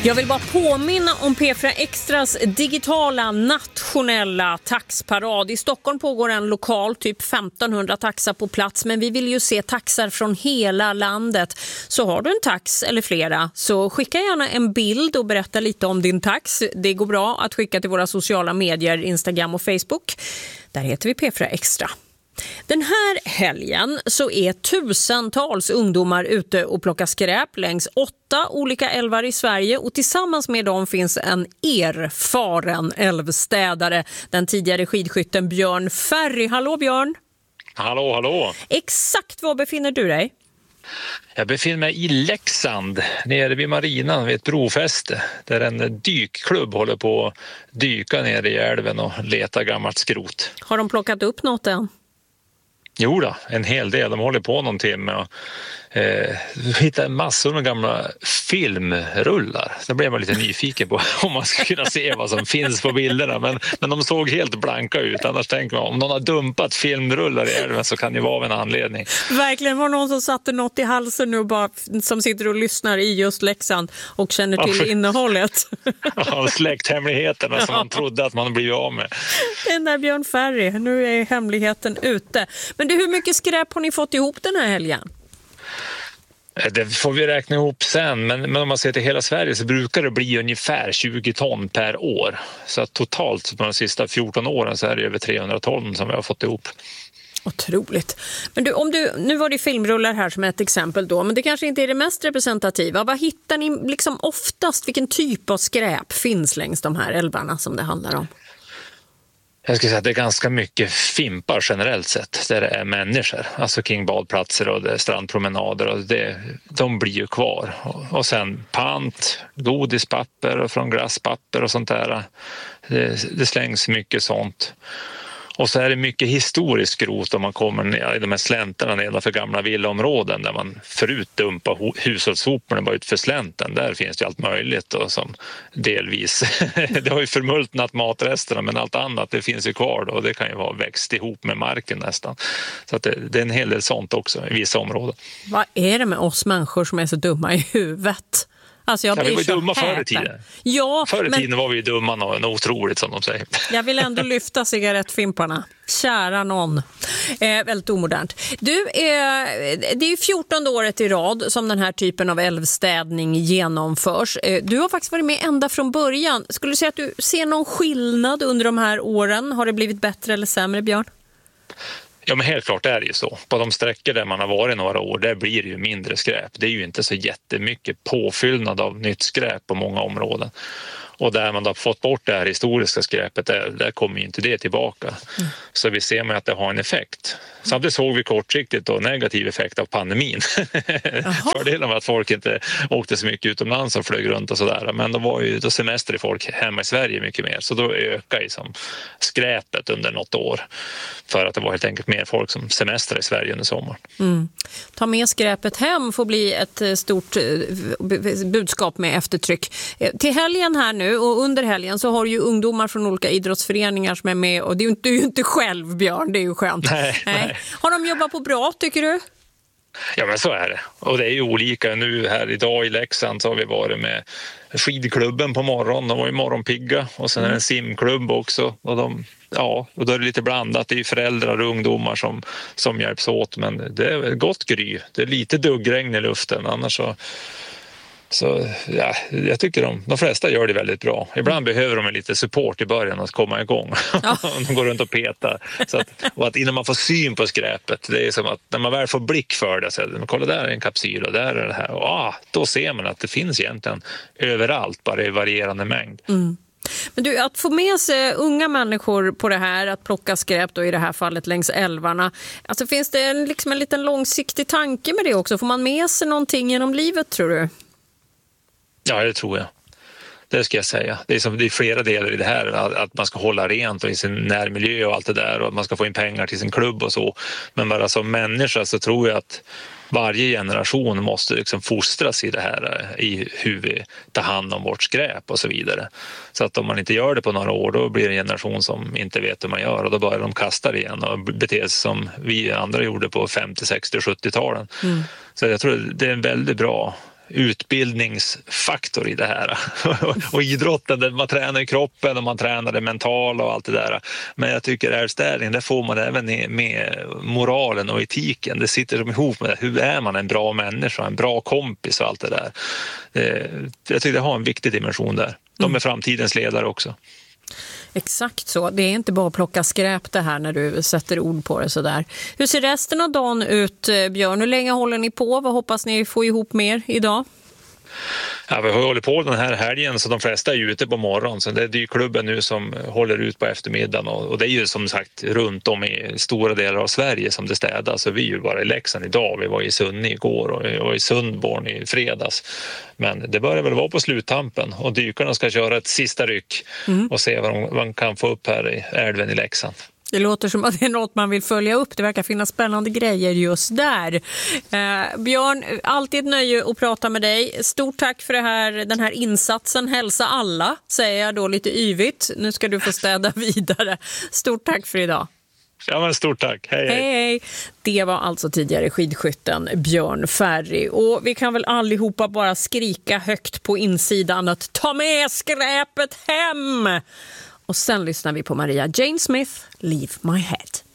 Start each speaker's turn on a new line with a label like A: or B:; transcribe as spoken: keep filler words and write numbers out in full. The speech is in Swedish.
A: Jag vill bara påminna om P fyra Extras digitala nationella taxparad. I Stockholm pågår en lokal, typ femtonhundra taxar på plats, men vi vill ju se taxar från hela landet. Så har du en tax eller flera, så skicka gärna en bild och berätta lite om din tax. Det går bra att skicka till våra sociala medier, Instagram och Facebook. Där heter vi P fyra Extra. Den här helgen så är tusentals ungdomar ute och plockar skräp längs åtta olika älvar i Sverige, och tillsammans med dem finns en erfaren älvstädare, den tidigare skidskytten Björn Ferry. Hallå Björn!
B: Hallå, hallå!
A: Exakt var befinner du dig?
B: Jag befinner mig i Leksand, nere vid marinan vid ett brofäste, där en dykklubb håller på att dyka ner i älven och leta gammalt skrot.
A: Har de plockat upp något än?
B: Jo då, en hel del. De håller på någon timme och eh, hittar massor med gamla filmrullar. Så blev man lite nyfiken på om man ska kunna se vad som finns på bilderna. Men, men de såg helt blanka ut. Annars tänker man, om någon har dumpat filmrullar i älven så kan det vara av en anledning.
A: Verkligen, var någon som satte något i halsen nu bara, som sitter och lyssnar i just Leksand och känner till ja, innehållet.
B: Ja, släkthemligheterna som man trodde att man blivit av med.
A: Den där Björn Ferry, nu är hemligheten ute. Men du, hur mycket skräp har ni fått ihop den här helgen?
B: Det får vi räkna ihop sen, men, men om man ser till hela Sverige så brukar det bli ungefär tjugo ton per år. Så att totalt på de sista fjorton åren så är det över trehundra ton som vi har fått ihop.
A: Otroligt. Men du, om du, nu var det filmrullar här som ett exempel då, men det kanske inte är det mest representativa. Vad hittar ni liksom oftast? Vilken typ av skräp finns längs de här älvarna som det handlar om?
B: Jag skulle säga att det är ganska mycket fimpar generellt sett, där det är människor, alltså kring badplatser och det är strandpromenader, och det, de blir ju kvar. Och, och sen pant, godispapper och från glasspapper och sånt där. Det, det slängs mycket sånt. Och så är det mycket historisk skrot om man kommer i de här slänterna nedanför gamla villaområden där man förut dumpar hushållssoporna bara ut för slänten. Där finns det allt möjligt och som delvis, det har ju förmultnat matresterna, men allt annat det finns ju kvar då, och det kan ju vara växt ihop med marken nästan. Så att det, det är en hel del sånt också i vissa områden.
A: Vad är det med oss människor som är så dumma i huvudet? Alltså jag
B: ja,
A: blir
B: vi var ju
A: så
B: dumma
A: häpen.
B: förr i tiden.
A: Ja,
B: förr i
A: men...
B: tiden var vi ju dumma och otroligt som de säger.
A: Jag vill ändå lyfta cigarettfimparna. Kära någon. Eh, väldigt omodernt. Du, eh, det är ju fjortonde året i rad som den här typen av älvstädning genomförs. Eh, du har faktiskt varit med ända från början. Skulle du säga att du ser någon skillnad under de här åren? Har det blivit bättre eller sämre, Björn?
B: Ja, men helt klart är det ju så. På de sträckor där man har varit några år, där blir det ju mindre skräp. Det är ju inte så jättemycket påfyllnad av nytt skräp på många områden. Och där man har fått bort det här historiska skräpet, där, där kommer ju inte det tillbaka. Mm. Så vi ser med att det har en effekt. Samtidigt såg vi kortsiktigt då negativ effekt av pandemin. Fördelen var att folk inte åkte så mycket utomlands och flög runt och sådär. Men då var ju då semester i folk hemma i Sverige mycket mer. Så då ökade liksom skräpet under något år. För att det var helt enkelt mer folk som semestrade i Sverige under sommaren.
A: Mm. Ta med skräpet hem får bli ett stort budskap med eftertryck. Till helgen här nu och under helgen så har ju ungdomar från olika idrottsföreningar som är med. Och det är ju inte, du är ju inte själv, Björn, det är ju skönt.
B: Nej, nej. nej.
A: Har de jobbat på bra, tycker du?
B: Ja, men så är det. Och det är ju olika. Nu här idag i Leksand så har vi varit med skidklubben på morgonen. De var ju morgonpigga. Och sen är det en simklubb också. Och de, ja, och då är det lite blandat. Det är ju föräldrar och ungdomar som, som hjälps åt. Men det är ett gott gry. Det är lite duggregn i luften. Annars så... Så ja, jag tycker de, de flesta gör det väldigt bra. Ibland behöver de lite support i början att komma igång. Ja. De går runt och petar. Så att, och att innan man får syn på skräpet, det är som att när man väl får blick för det, så att, kolla där är en kapsyl och där är det här. Och, ah, då ser man att det finns egentligen överallt, bara i varierande mängd.
A: Mm. Men du, att få med sig unga människor på det här, att plocka skräp då i det här fallet längs älvarna, alltså finns det en, liksom en liten långsiktig tanke med det också? Får man med sig någonting genom livet, tror du?
B: Ja, det tror jag. Det ska jag säga. Det är, som, det är flera delar i det här. Att, att man ska hålla rent och i sin närmiljö och allt det där. Och att man ska få in pengar till sin klubb och så. Men bara som människa så tror jag att varje generation måste liksom fostras i det här. I hur vi tar hand om vårt skräp och så vidare. Så att om man inte gör det på några år, då blir det en generation som inte vet hur man gör. Och då börjar de kasta det igen och bete sig som vi andra gjorde på femtio, sextio, sjuttio-talen. Mm. Så jag tror det är en väldigt bra utbildningsfaktor i det här. Och idrotten, man tränar i kroppen och man tränar det mentala och allt det där. Men jag tycker älgstädning, där får man även med moralen och etiken. Det sitter ihop med det. Hur är man en bra människa, en bra kompis och allt det där. Jag tycker det har en viktig dimension där. De är framtidens ledare också.
A: Exakt så. Det är inte bara att plocka skräp det här när du sätter ord på det sådär. Hur ser resten av dagen ut, Björn? Hur länge håller ni på? Vad hoppas ni få ihop mer idag?
B: Ja, vi har hållit på den här helgen så de flesta är ute på morgonen. Så det är ju klubben nu som håller ut på eftermiddagen. Och det är ju som sagt runt om i stora delar av Sverige som det städas. Så vi är ju bara i Leksand idag. Vi var i Sunne igår och vi var i Sundborn i fredags. Men det börjar väl vara på sluttampen. Och dykarna ska köra ett sista ryck mm. och se vad de, vad de kan få upp här i älven i Leksand.
A: Det låter som att det är något man vill följa upp. Det verkar finnas spännande grejer just där. Eh, Björn, alltid ett nöje att prata med dig. Stort tack för det här, den här insatsen. Hälsa alla, säger jag då lite yvigt. Nu ska du få städa vidare. Stort tack för idag.
B: Ja, men stort tack. Hej, hej.
A: Hej, hej. Det var alltså tidigare skidskytten Björn Ferry. Och vi kan väl allihopa bara skrika högt på insidan att ta med skräpet hem! Och sen lyssnar vi på Maria Jane Smith, Leave My Head.